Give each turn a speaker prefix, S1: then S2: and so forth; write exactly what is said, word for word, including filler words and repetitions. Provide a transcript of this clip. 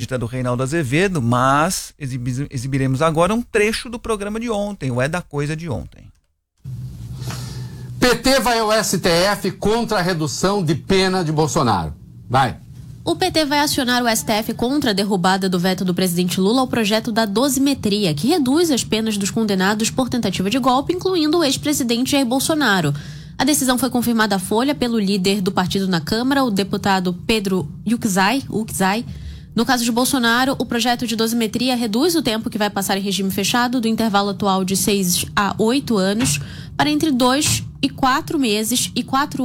S1: inédita do Reinaldo Azevedo, mas exibi- exibiremos agora um trecho do programa de ontem, o É da Coisa de ontem.
S2: P T vai ao S T F contra a redução de pena de Bolsonaro. Vai.
S3: O P T vai acionar o S T F contra a derrubada do veto do presidente Lula ao projeto da dosimetria, que reduz as penas dos condenados por tentativa de golpe, incluindo o ex-presidente Jair Bolsonaro. A decisão foi confirmada à Folha pelo líder do partido na Câmara, o deputado Pedro Yuczai. Yuczai. No caso de Bolsonaro, o projeto de dosimetria reduz o tempo que vai passar em regime fechado do intervalo atual de seis a oito anos para entre dois e quatro meses e quatro